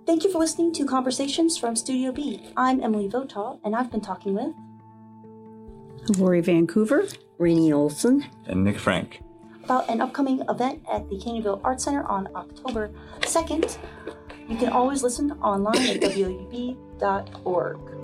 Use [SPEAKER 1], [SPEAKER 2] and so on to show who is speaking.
[SPEAKER 1] Thank you for listening to Conversations from Studio B. I'm Emily Votaw, and I've been talking with
[SPEAKER 2] Lori Vancouver,
[SPEAKER 3] Rainey Olson,
[SPEAKER 4] and Nick Frank
[SPEAKER 1] about an upcoming event at the Canyonville Arts Center on October 2nd. You can always listen online at woub.org.